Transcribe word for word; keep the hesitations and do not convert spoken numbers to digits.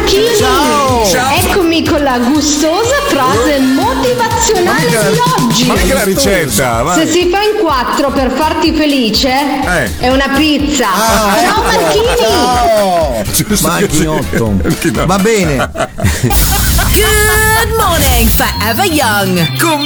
Marchini! Ciao! Ciao! Eccomi con la gustosa frase motivazionale di oggi. Ma che la ricetta? Vai. Se si fa in quattro per farti felice, Eh. è una pizza. Ah, Ciao ecco. Marchini! Ciao! Giusto Manchi così. otto. Perché no? Va bene. Good morning, Forever Young.